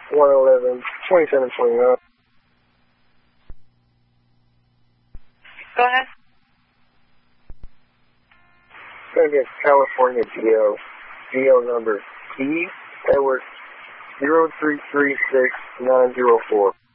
111, 2729. Go ahead. It's going to be a California DO. DO number E, Edward 0336904.